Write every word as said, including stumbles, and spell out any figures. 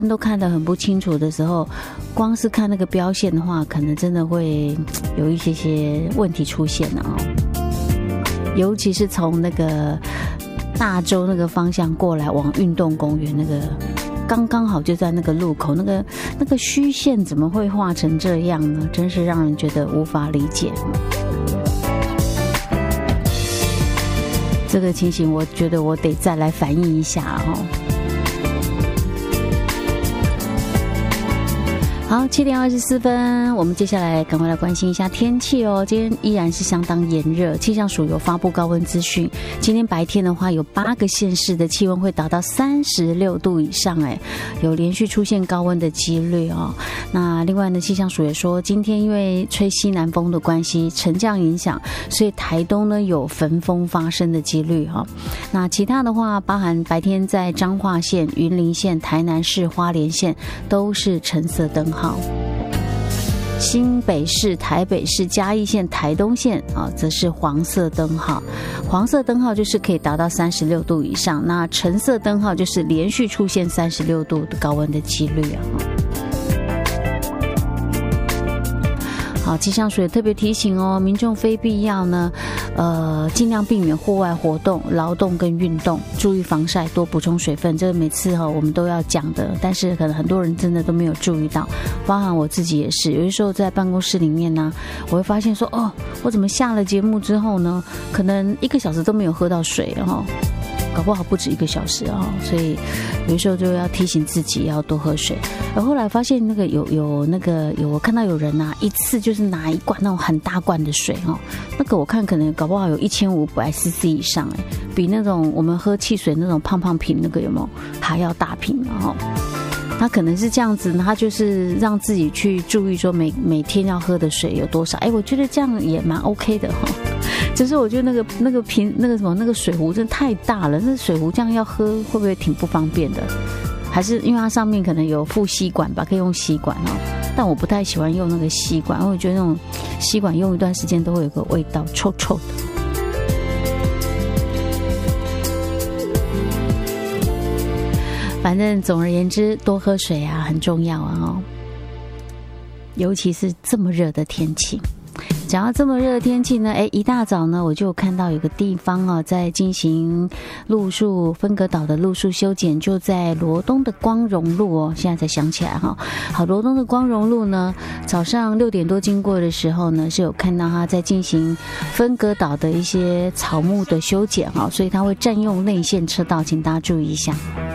都看得很不清楚的时候，光是看那个标线的话，可能真的会有一些些问题出现了哦。尤其是从那个大洲那个方向过来往运动公园那个，刚刚好就在那个路口，那个那个虚线怎么会画成这样呢？真是让人觉得无法理解。这个情形，我觉得我得再来反映一下哦。好，七点二十四分，我们接下来赶快来关心一下天气哦。今天依然是相当炎热，气象署有发布高温资讯。今天白天的话，有八个县市的气温会达到三十六度以上，哎，有连续出现高温的几率哦。那另外呢，气象署也说，今天因为吹西南风的关系，沉降影响，所以台东呢有焚风发生的几率哈、哦。那其他的话，包含白天在彰化县、云林县、台南市、花莲县都是橙色灯号。好，新北市、台北市、嘉义县、台东县啊，则是黄色灯号。黄色灯号就是可以达到三十六度以上，那橙色灯号就是连续出现三十六度的高温的几率啊。好，气象署也特别提醒哦，民众非必要呢，呃，尽量避免户外活动、劳动跟运动，注意防晒，多补充水分。这个每次哈、哦、我们都要讲的，但是可能很多人真的都没有注意到，包含我自己也是。有的时候在办公室里面呢，我会发现说，哦，我怎么下了节目之后呢，可能一个小时都没有喝到水哈。搞不好不止一个小时啊、哦，所以有时候就要提醒自己要多喝水。而后来发现那个有有那个有我看到有人啊，一次就是拿一罐那种很大罐的水哦，那个我看可能搞不好有一千五百 C C 以上哎，比那种我们喝汽水那种胖胖瓶那个有没有还要大瓶然后。他可能是这样子，他就是让自己去注意说每每天要喝的水有多少。哎，我觉得这样也蛮 OK 的哈。只是我觉得那个那个瓶那个什么那个水壶真的太大了，那水壶这样要喝会不会挺不方便的？还是因为它上面可能有附吸管吧，可以用吸管哦。但我不太喜欢用那个吸管，因为我觉得那种吸管用一段时间都会有个味道，臭臭的。反正总而言之，多喝水啊很重要啊哦，尤其是这么热的天气。讲到这么热的天气呢，哎，一大早呢，我就看到有个地方啊，在进行路树分隔岛的路树修剪，就在罗东的光荣路哦，现在才想起来哈。好，罗东的光荣路呢，早上六点多经过的时候呢，是有看到它在进行分隔岛的一些草木的修剪哈，所以它会占用内线车道，请大家注意一下。